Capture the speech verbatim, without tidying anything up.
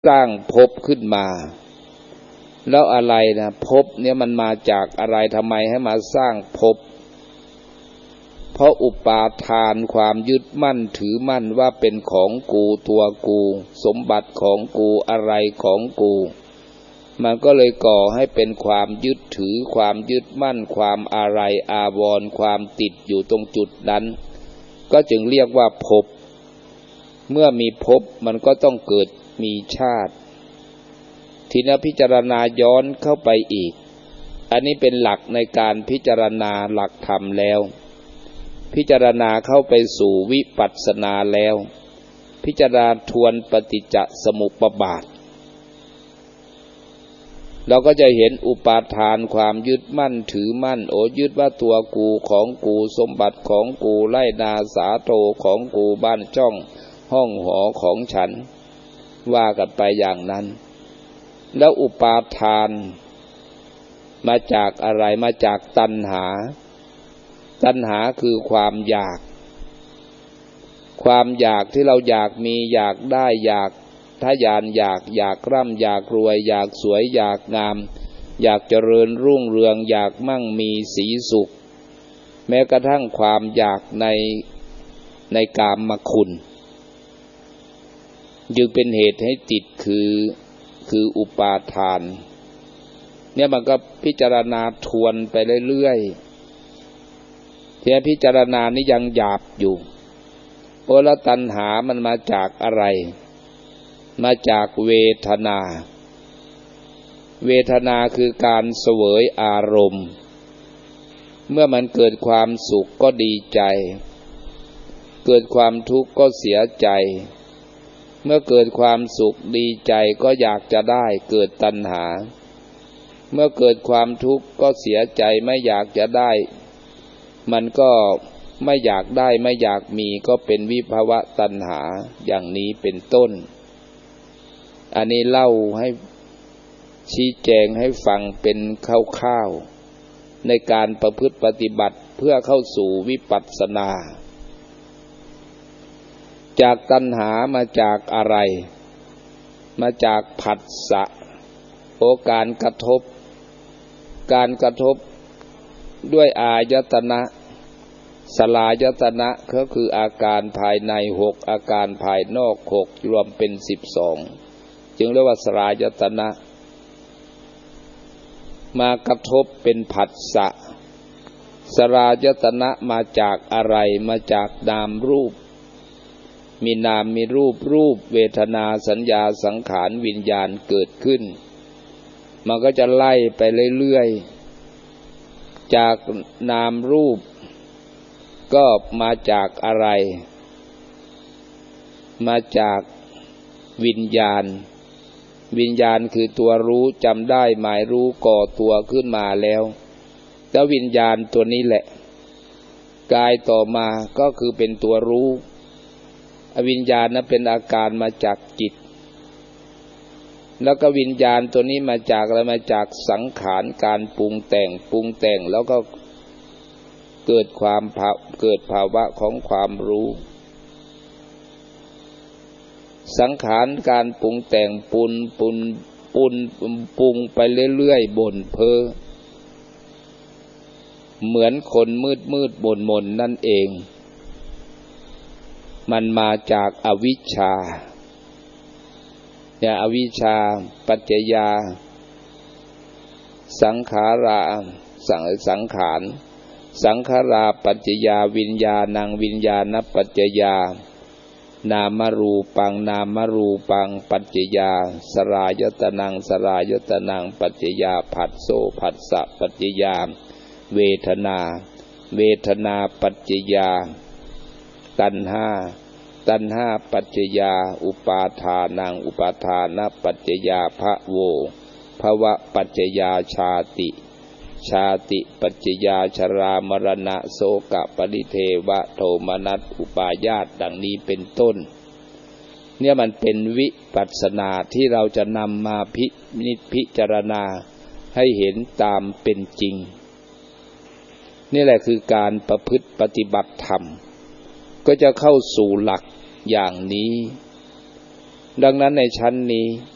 สร้างภพขึ้นมาแล้วอะไรนะภพเนี่ยมันมาจากอะไรทำไมให้มาสร้างภพเพราะอุปาทานความยึดมั่นถือมั่นว่าเป็นของกูตัวกูสมบัติของกูอะไรของกูมันก็เลยก่อให้เป็นความยึดถือความยึดมั่นความอะไรอาวรณ์ความติดอยู่ตรงจุดนั้นก็จึงเรียกว่าภพเมื่อมีภพมันก็ต้องเกิดมีชาติทีนี้พิจารณาย้อนเข้าไปอีกอันนี้เป็นหลักในการพิจารณาหลักธรรมแล้วพิจารณาเข้าไปสู่วิปัสสนาแล้วพิจารณาทวนปฏิจจสมุปบาทเราก็จะเห็นอุปาทานความยึดมั่นถือมั่นโอ้ยึดว่าตัวกูของกูสมบัติของกูไร่นาสาโทของกูบ้านช่องห้องหอของฉันว่ากันไปอย่างนั้นแล้วอุปาทานมาจากอะไรมาจากตัณหาตัณหาคือความอยากความอยากที่เราอยากมีอยากได้อยากทะยานอยากอยากร่ำอยากรวยอยากสวยอยากงามอยากเจริญรุ่งเรืองอยากมั่งมีสีสุขแม้กระทั่งความอยากในในกามคุณจึงเป็นเหตุให้ติดคือคืออุปาทานเนี่ยมันก็พิจารณาทวนไปเรื่อยๆที่พิจารณานี่ยังหยาบอยู่โอละตัณหามันมาจากอะไรมาจากเวทนาเวทนาคือการเสวยอารมณ์เมื่อมันเกิดความสุขก็ดีใจเกิดความทุกข์ก็เสียใจเมื่อเกิดความสุขดีใจก็อยากจะได้เกิดตัณหาเมื่อเกิดความทุกข์ก็เสียใจไม่อยากจะได้มันก็ไม่อยากได้ไม่อยากมีก็เป็นวิภวะตัณหาอย่างนี้เป็นต้นอันนี้เล่าให้ชี้แจงให้ฟังเป็นคร่าวๆในการประพฤติปฏิบัติเพื่อเข้าสู่วิปัสสนาจากตัณหามาจากอะไรมาจากผัสสะโอการกระทบการกระทบด้วยอายตนะสลายตนะก็คืออาการภายในหกอาการภายนอกหกรวมเป็นสิบสองจึงเรียกว่าสลายตนะมากระทบเป็นผัสสะสลายตนะมาจากอะไรมาจากนามรูปมีนามมีรูปรูปเวทนาสัญญาสังขารวิญญาณเกิดขึ้นมันก็จะไล่ไปเรื่อยๆจากนามรูปก็มาจากอะไรมาจากวิญญาณวิญญาณคือตัวรู้จำได้หมายรู้ก่อตัวขึ้นมาแล้วแล้ววิญญาณตัวนี้แหละกายต่อมาก็คือเป็นตัวรู้อวิญญาณนั้นเป็นอาการมาจากจิตแล้วก็วิญญาณตัวนี้มาจากอะไรมาจากสังขารการปรุงแต่งปรุงแต่งแล้วก็เกิดความเกิดภาวะของความรู้สังขารการปรุงแต่งปุนปุนปุนปรุงไปเรื่อยๆบ่นเพ้อเหมือนคนมืดมืดบ่นมนนั่นเองมันมาจากอวิชชาเนี่ยอวิชชาปัจจยาสังขาราสังสังขารสังขาราปัจจยาวิญญาณังวิญญาณปัจจยานามรูปังนามรูปังปัจจยาสลายตนังสลายตนังปัจจยาผัสโสผัสสะปัจจยาเวทนาเวทนาปัจจยาตัณหาตัณหาปัจจยาอุปาทานังอุปาทานปัจจยาภโวภวะปัจจยาชาติชาติปัจจยาชรามรณะโสกปริเทวะโทมนัสอุปาญาตดังนี้เป็นต้นเนี่ยมันเป็นวิปัสสนาที่เราจะนำมาพินิจพิจารณาให้เห็นตามเป็นจริงนี่แหละคือการประพฤติปฏิบัติธรรมก็จะเข้าสู่หลักอย่างนี้ดังนั้นในชั้นนี้